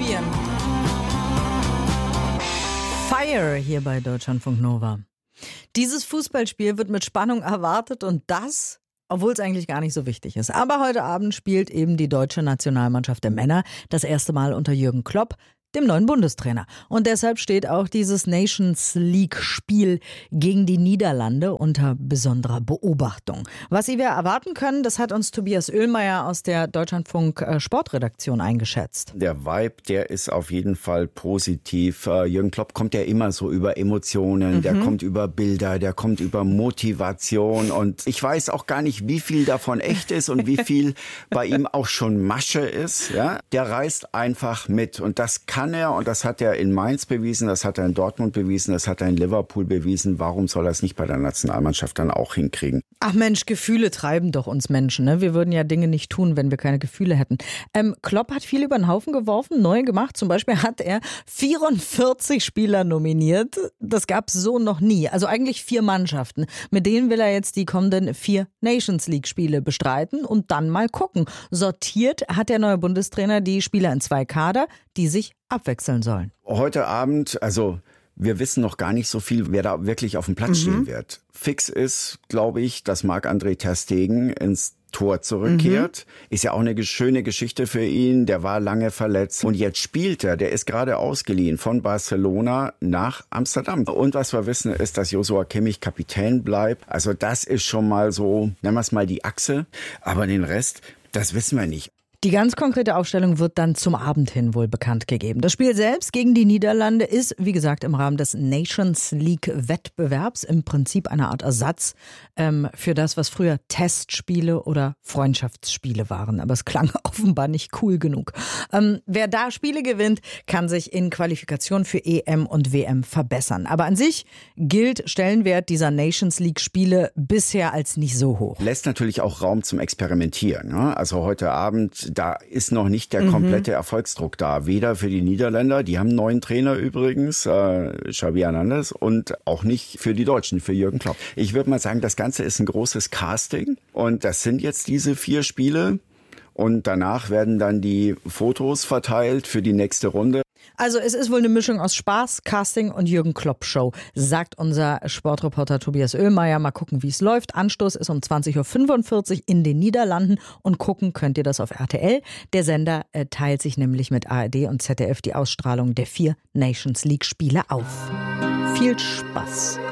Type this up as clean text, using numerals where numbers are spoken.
ausprobieren. Fire hier bei Deutschlandfunk Nova. Dieses Fußballspiel wird mit Spannung erwartet und das, obwohl es eigentlich gar nicht so wichtig ist. Aber heute Abend spielt eben die deutsche Nationalmannschaft der Männer das erste Mal unter Jürgen Klopp, dem neuen Bundestrainer. Und deshalb steht auch dieses Nations League-Spiel gegen die Niederlande unter besonderer Beobachtung. Was Sie erwarten können, das hat uns Tobias Oehlmeier aus der Deutschlandfunk Sportredaktion eingeschätzt. Der Vibe, der ist auf jeden Fall positiv. Jürgen Klopp kommt ja immer so über Emotionen, der kommt über Bilder, der kommt über Motivation. Und ich weiß auch gar nicht, wie viel davon echt ist und wie viel bei ihm auch schon Masche ist. Ja? Der reist einfach mit und das kann er, und das hat er in Mainz bewiesen, das hat er in Dortmund bewiesen, das hat er in Liverpool bewiesen. Warum soll er es nicht bei der Nationalmannschaft dann auch hinkriegen? Ach Mensch, Gefühle treiben doch uns Menschen. Ne? Wir würden ja Dinge nicht tun, wenn wir keine Gefühle hätten. Klopp hat viel über den Haufen geworfen, neu gemacht. Zum Beispiel hat er 44 Spieler nominiert. Das gab es so noch nie. Also eigentlich 4 Mannschaften. Mit denen will er jetzt die kommenden 4 Nations League Spiele bestreiten und dann mal gucken. Sortiert hat der neue Bundestrainer die Spieler in 2 Kader, die sich abwechseln sollen. Heute Abend, also wir wissen noch gar nicht so viel, wer da wirklich auf dem Platz stehen wird. Fix ist, glaube ich, dass Marc-André ter Stegen ins Tor zurückkehrt. Ist ja auch eine schöne Geschichte für ihn. Der war lange verletzt und jetzt spielt er. Der ist gerade ausgeliehen von Barcelona nach Amsterdam. Und was wir wissen ist, dass Joshua Kimmich Kapitän bleibt. Also das ist schon mal so, nennen wir es mal die Achse. Aber den Rest, das wissen wir nicht. Die ganz konkrete Aufstellung wird dann zum Abend hin wohl bekannt gegeben. Das Spiel selbst gegen die Niederlande ist, wie gesagt, im Rahmen des Nations League Wettbewerbs im Prinzip eine Art Ersatz für das, was früher Testspiele oder Freundschaftsspiele waren. Aber es klang offenbar nicht cool genug. Wer da Spiele gewinnt, kann sich in Qualifikation für EM und WM verbessern. Aber an sich gilt Stellenwert dieser Nations League Spiele bisher als nicht so hoch. Lässt natürlich auch Raum zum Experimentieren. Ne? Also heute Abend, da ist noch nicht der komplette Erfolgsdruck da. Weder für die Niederländer, die haben einen neuen Trainer übrigens, Xabi Hernandez, und auch nicht für die Deutschen, für Jürgen Klopp. Ich würde mal sagen, das Ganze ist ein großes Casting und das sind jetzt diese 4 Spiele und danach werden dann die Fotos verteilt für die nächste Runde. Also es ist wohl eine Mischung aus Spaß, Casting und Jürgen Klopp Show, sagt unser Sportreporter Tobias Oehlmeier. Mal gucken, wie es läuft. Anstoß ist um 20.45 Uhr in den Niederlanden und gucken könnt ihr das auf RTL. Der Sender teilt sich nämlich mit ARD und ZDF die Ausstrahlung der 4 Nations League Spiele auf. Viel Spaß!